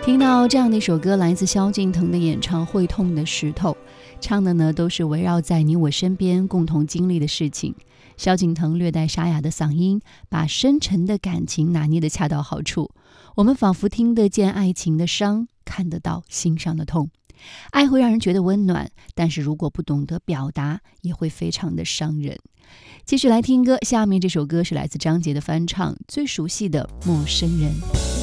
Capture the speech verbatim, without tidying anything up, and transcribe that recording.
听到这样的一首歌，来自萧敬腾的演唱会《痛的石头》，唱的呢都是围绕在你我身边共同经历的事情。萧敬腾略带沙哑的嗓音，把深沉的感情拿捏得恰到好处，我们仿佛听得见爱情的伤，看得到心上的痛。爱会让人觉得温暖，但是如果不懂得表达，也会非常的伤人。继续来听歌，下面这首歌是来自张杰的翻唱，最熟悉的《陌生人》。